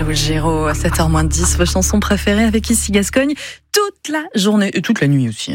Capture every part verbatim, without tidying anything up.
Calogero, à sept heures moins dix, vos chansons préférées avec Ici Gascogne toute la journée et toute la nuit aussi.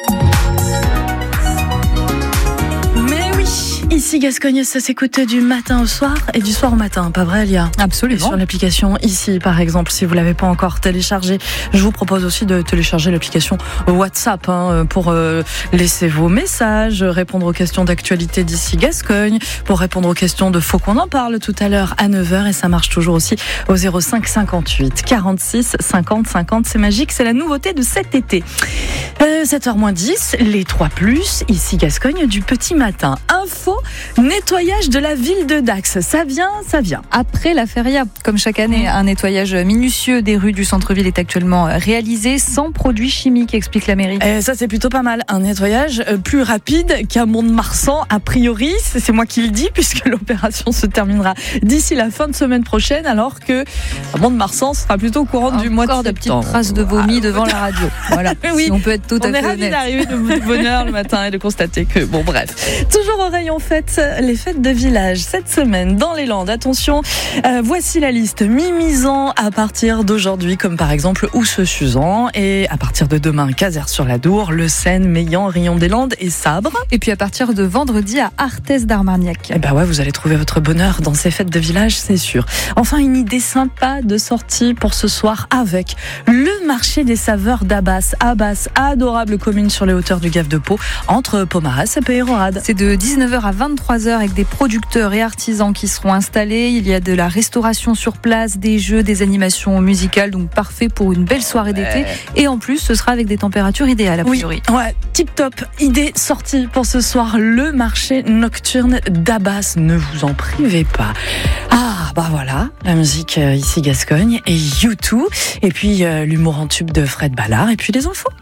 Ici Gascogne, ça s'écoute du matin au soir et du soir au matin, pas vrai Elia? Absolument. Et sur l'application Ici, par exemple, si vous l'avez pas encore téléchargée, je vous propose aussi de télécharger l'application WhatsApp hein, pour euh, laisser vos messages, répondre aux questions d'actualité d'Ici Gascogne, pour répondre aux questions de Faut qu'on en parle tout à l'heure à neuf heures et ça marche toujours aussi au zéro cinq cinquante-huit quarante-six cinquante cinquante. C'est magique, c'est la nouveauté de cet été. Euh, sept heures moins dix, les trois plus, Ici Gascogne du petit matin. Info, nettoyage de la ville de Dax. Ça vient, ça vient. Après la feria, comme chaque année, un nettoyage minutieux des rues du centre-ville est actuellement réalisé sans produits chimiques, explique la mairie. Et ça, c'est plutôt pas mal. Un nettoyage plus rapide qu'à Mont-de-Marsan, a priori. C'est moi qui le dis, puisque l'opération se terminera d'ici la fin de semaine prochaine, alors que à Mont-de-Marsan sera plutôt au courant Encore du mois de de septembre. petites traces de vomi ah, devant la radio. Voilà. Oui, si on peut être tout on à fait est ravis honnête. d'arriver de bonne heure le matin et de constater que, bon bref. Toujours au rayon fête, les fêtes de village cette semaine dans les Landes. Attention, euh, voici la liste. Mimizan à partir d'aujourd'hui, comme par exemple Ousse-Suzan, et à partir de demain, Casères-sur-la-Dour, Le Seine, Meillan, Rion-des-Landes et Sabre. Et puis à partir de vendredi à Arthès d'Armagnac. Eh ben ouais, vous allez trouver votre bonheur dans ces fêtes de village, c'est sûr. Enfin, une idée sympa de sortie pour ce soir avec le marché des saveurs d'Abbas. Abbas, adorable commune sur les hauteurs du Gave de Pau, entre Pomarez et Peyrehorade. C'est de dix-neuf heures à vingt-trois heures avec des producteurs et artisans qui seront installés. Il y a de la restauration sur place, des jeux, des animations musicales, donc parfait pour une belle soirée d'été. Et en plus, ce sera avec des températures idéales a priori. Oui, ouais, tip top. Idée sortie pour ce soir, le marché nocturne d'Abbas. Ne vous en privez pas. Ah, bah voilà, la musique euh, Ici Gascogne et U deux. Et puis euh, l'humour en tube de Fred Ballard. Et puis les infos.